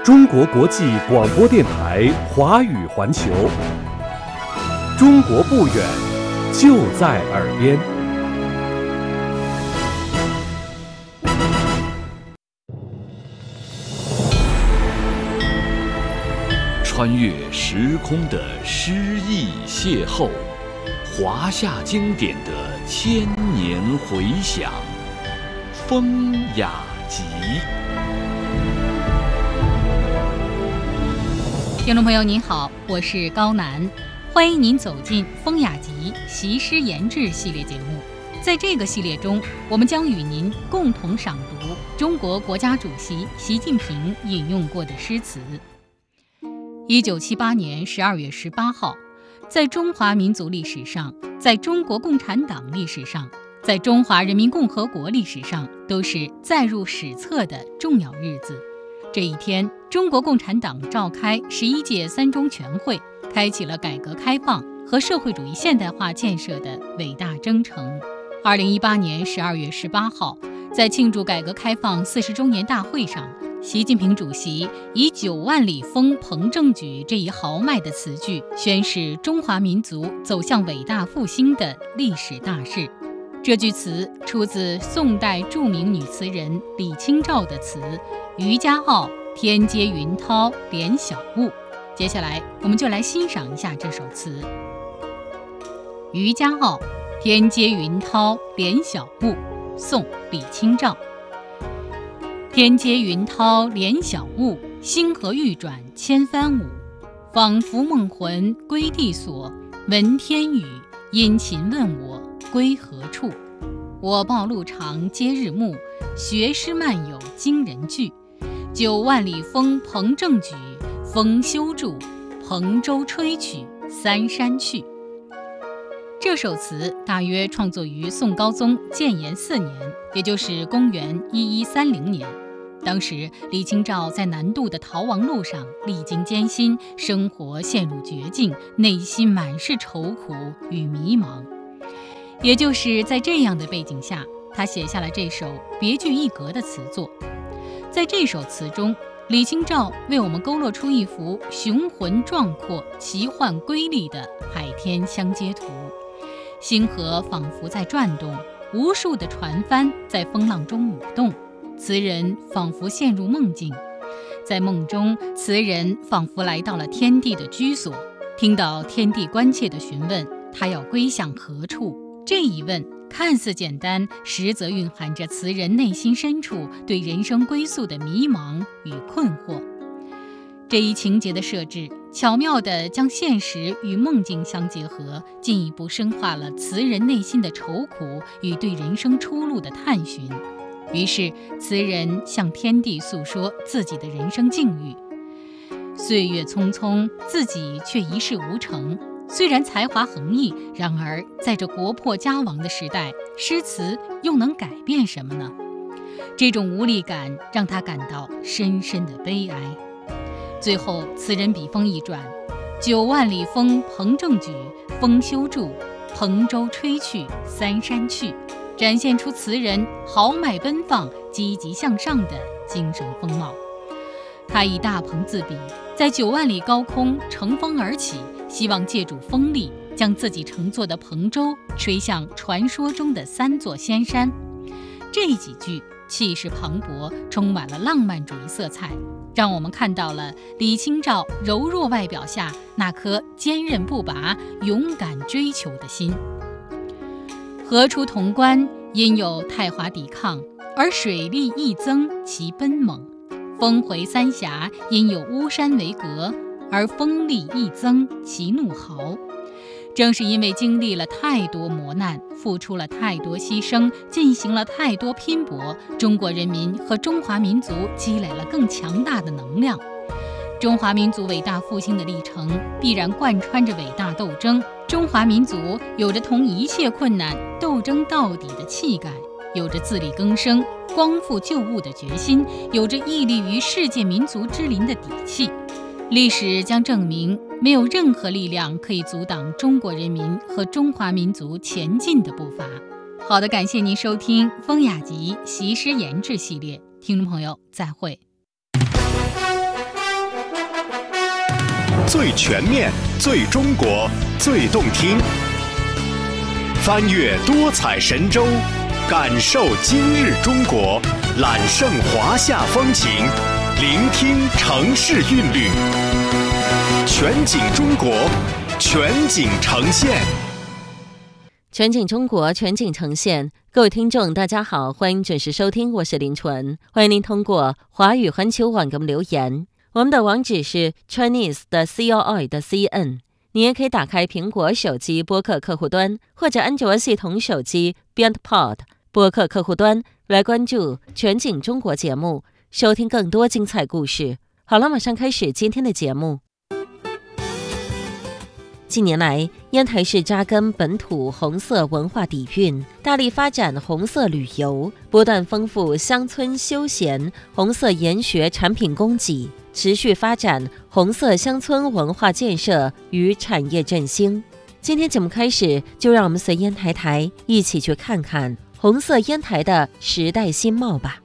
中国国际广播电台华语环球，中国不远，就在耳边。 穿越时空的诗意邂逅，华夏经典的千年回响，风雅集。 听众朋友您好，我是高楠，欢迎您走进风雅集习诗言志系列节目。在这个系列中，我们将与您共同赏读中国国家主席习近平引用过的诗词。1978年12月18号，在中华民族历史上，在中国共产党历史上，在中华人民共和国历史上，都是载入史册的重要日子。这一天，中国共产党召开11届三中全会，开启了改革开放和社会主义现代化建设的伟大征程。2018年12月18号，在庆祝改革开放40周年大会上，习近平主席以9万里风鹏正举这一豪迈的词句，宣示中华民族走向伟大复兴的历史大势。这句词出自宋代著名女词人李清照的词《渔家傲·天阶云涛怜小物》。接下来，我们就来欣赏一下这首词。渔家傲，天阶云涛怜小物，宋·李清照。天阶云涛怜小物，星河欲转千帆舞。仿佛梦魂归地所，闻天语，殷勤问我归何处。我报路长皆日暮，学诗漫有惊人句。9万里风鹏正举，风休住，蓬舟吹取三山去。这首词大约创作于宋高宗建炎4年，也就是公元1130年。当时李清照在南渡的逃亡路上历经艰辛，生活陷入绝境，内心满是愁苦与迷茫。也就是在这样的背景下，他写下了这首别具一格的词作。在这首词中，李清照为我们勾勒出一幅雄浑壮阔、奇幻瑰丽的海天相接图。星河仿佛在转动，无数的船帆在风浪中舞动，词人仿佛陷入梦境。在梦中，词人仿佛来到了天地的居所，听到天地关切地询问他要归向何处。这一问看似简单，实则蕴含着词人内心深处对人生归宿的迷茫与困惑。这一情节的设置，巧妙地将现实与梦境相结合，进一步深化了词人内心的愁苦与对人生出路的探寻。于是，词人向天地诉说自己的人生境遇。岁月匆匆，自己却一事无成。虽然才华横溢，然而在这国破家亡的时代，诗词又能改变什么呢？这种无力感让他感到深深的悲哀。最后，词人笔锋一转，9万里风鹏正举，风休住，蓬舟吹去三山去，展现出词人豪迈奔放、积极向上的精神风貌。他以大鹏自比，在9万里高空乘风而起，希望借助风力将自己乘坐的蓬舟吹向传说中的3座仙山。这几句气势磅礴，充满了浪漫主义色彩，让我们看到了李清照柔弱外表下那颗坚韧不拔、勇敢追求的心。河出潼关，因有太华抵抗，而水力亦增其奔猛；峰回三峡，因有巫山为隔，而风力亦增其怒号。正是因为经历了太多磨难，付出了太多牺牲，进行了太多拼搏，中国人民和中华民族积累了更强大的能量。中华民族伟大复兴的历程必然贯穿着伟大斗争，中华民族有着同一切困难斗争到底的气概，有着自力更生、光复旧物的决心，有着屹立于世界民族之林的底气。历史将证明，没有任何力量可以阻挡中国人民和中华民族前进的步伐。好的，感谢您收听风雅集习诗言志系列，听众朋友再会。 最全面、最中国、最动听。翻越多彩神州，感受今日中国，揽胜华夏风情，聆听城市韵律。全景中国，全景呈现。 全景中国，全景呈现。各位听众大家好，欢迎准时收听，我是林纯。欢迎您通过华语环球网给我们留言，我们的网址是 chinese.coi.cn。 你也可以打开苹果手机播客客户端，或者安卓系统手机 BeyondPod 播客客户端来关注全景中国节目，收听更多精彩故事。好了，马上开始今天的节目。近年来，烟台市扎根本土红色文化底蕴，大力发展红色旅游，不断丰富乡村休闲红色研学产品供给，持续发展红色乡村文化建设与产业振兴。今天节目开始，就让我们随烟台台一起去看看红色烟台的时代新貌吧。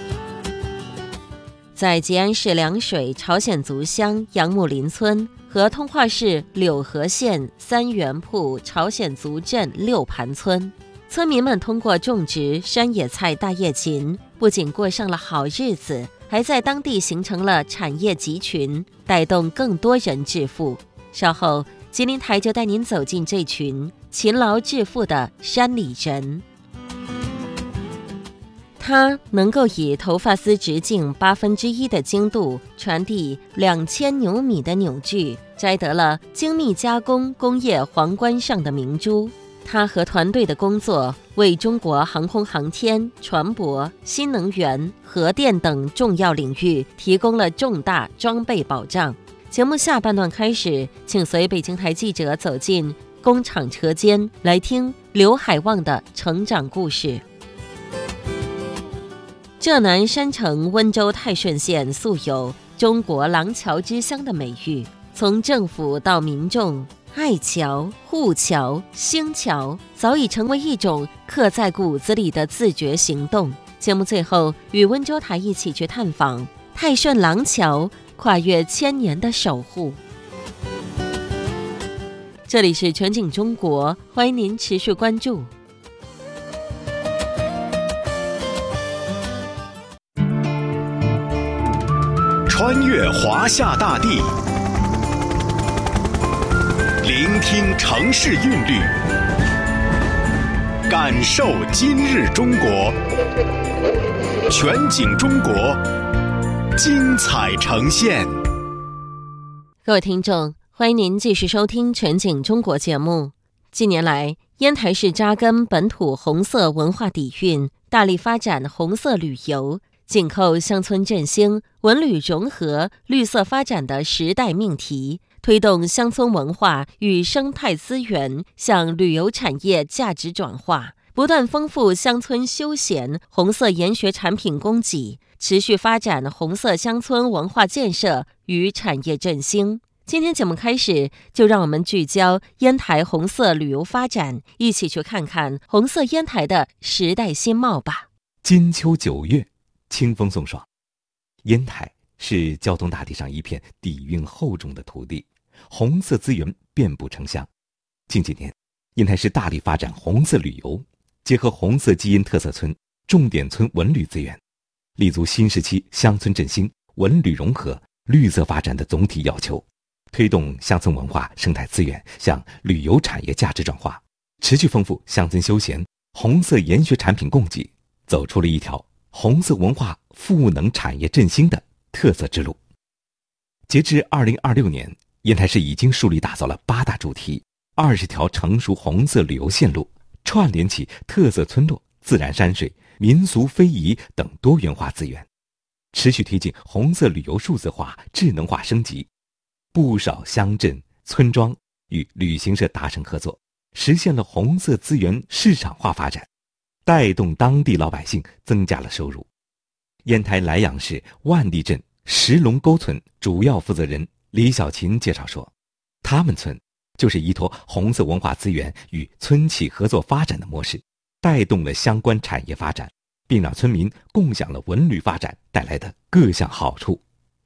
在吉安市凉水朝鲜族乡杨木林村和通化市柳河县三元铺朝鲜族镇六盘村，村民们通过种植山野菜大叶芹，不仅过上了好日子，还在当地形成了产业集群，带动更多人致富。稍后吉林台就带您走进这群勤劳致富的山里人。它能够以头发丝直径1/8的精度传递2000牛米的扭矩，摘得了精密加工工业皇冠上的明珠。他和团队的工作为中国航空航天、船舶、新能源、核电等重要领域提供了重大装备保障。节目下半段开始，请随北京台记者走进工厂车间，来听刘海旺的成长故事。浙南山城温州泰顺县素有中国廊桥之乡的美誉，从政府到民众，爱桥、护桥、兴桥早已成为一种刻在骨子里的自觉行动。节目最后与温州台一起去探访泰顺廊桥跨越1000年的守护。这里是全景中国，欢迎您持续关注。 穿越华夏大地，聆听城市韵律，感受今日中国，全景中国，精彩呈现。 各位听众，欢迎您继续收听全景中国节目。近年来，烟台市扎根本土红色文化底蕴，大力发展红色旅游，紧扣乡村振兴、文旅融合、绿色发展的时代命题，推动乡村文化与生态资源向旅游产业价值转化，不断丰富乡村休闲红色研学产品供给，持续发展红色乡村文化建设与产业振兴。今天节目开始，就让我们聚焦烟台红色旅游发展，一起去看看红色烟台的时代新貌吧。 金秋9月，清风送爽，烟台是胶东大地上一片底蕴厚重的土地，红色资源遍布城乡。近几年，烟台市大力发展红色旅游，结合红色基因特色村、重点村文旅资源，立足新时期乡村振兴、文旅融合、绿色发展的总体要求，推动乡村文化生态资源向旅游产业价值转化，持续丰富乡村休闲红色研学产品供给，走出了一条红色文化赋能产业振兴的特色之路。截至2026年，烟台市已经树立打造了8大主题、20条成熟红色旅游线路，串联起特色村落、自然山水、民俗非遗等多元化资源，持续推进红色旅游数字化、智能化升级。不少乡镇、村庄与旅行社达成合作，实现了红色资源市场化发展，带动当地老百姓增加了收入。烟台莱阳市万地镇石龙沟村主要负责人李小琴介绍说，他们村就是依托红色文化资源与村企合作发展的模式，带动了相关产业发展，并让村民共享了文旅发展带来的各项好处。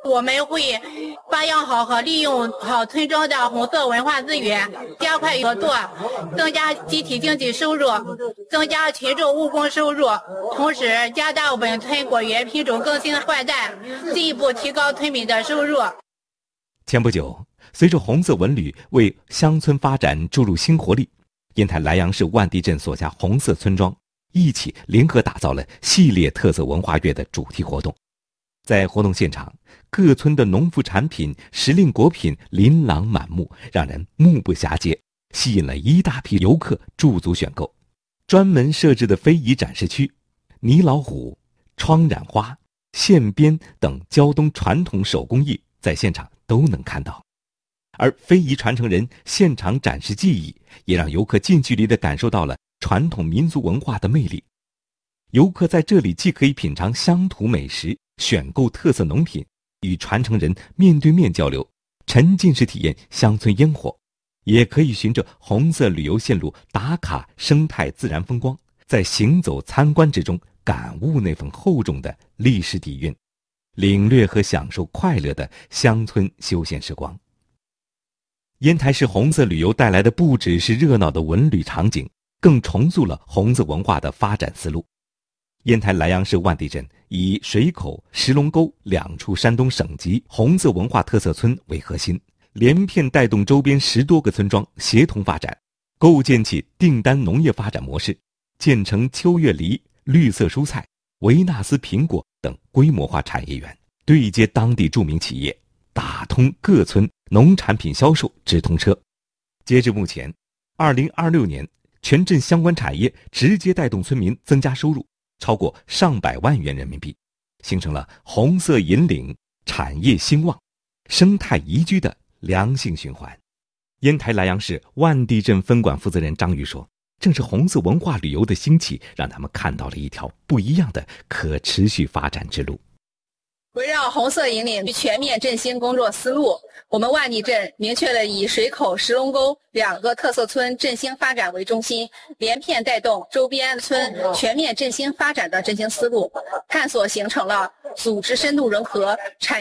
我们会发扬好和利用好村庄的红色文化资源，加快合作，增加集体经济收入，增加群众务工收入，同时加大本村果园品种更新换代，进一步提高村民的收入。 前不久，随着红色文旅为乡村发展注入新活力，烟台莱阳市万地镇所辖红色村庄一起联合打造了系列特色文化月的主题活动。在活动现场，各村的农副产品、时令果品琳琅满目，让人目不暇接，吸引了一大批游客驻足选购。专门设置的非遗展示区、泥老虎、窗染花、线编等胶东传统手工艺在现场都能看到。而非遗传承人现场展示技艺，也让游客近距离地感受到了传统民族文化的魅力。游客在这里既可以品尝乡土美食，选购特色农品，与传承人面对面交流，沉浸式体验乡村烟火，也可以循着红色旅游线路打卡生态自然风光，在行走参观之中感悟那份厚重的历史底蕴，领略和享受快乐的乡村休闲时光。烟台市红色旅游带来的不只是热闹的文旅场景，更重塑了红色文化的发展思路。烟台莱阳市万地镇以水口、石龙沟2处山东省级红色文化特色村为核心，连片带动周边10多个村庄协同发展，构建起订单农业发展模式，建成秋月梨、绿色蔬菜、维纳斯苹果等规模化产业园，对接当地著名企业，打通各村农产品销售直通车。截至目前，2026年全镇相关产业直接带动村民增加收入超过上百万元人民币，形成了红色引领、产业兴旺、生态宜居的良性循环。烟台莱阳市万地镇分管负责人张宇说，正是红色文化旅游的兴起，让他们看到了一条不一样的可持续发展之路。 围绕红色引领全面振兴工作思路，我们万地镇明确了以水口、石龙沟2个特色村振兴发展为中心，连片带动周边村全面振兴发展的振兴思路，探索形成了组织深度融合、产